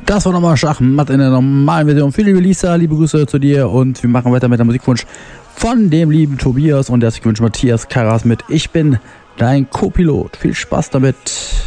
Das war nochmal Schachmatt in der normalen Version. Für liebe Lisa, liebe Grüße zu dir und wir machen weiter mit der Musikwunsch von dem lieben Tobias und der Musikwunsch Matthias Karas mit Ich bin dein Co-Pilot. Viel Spaß damit.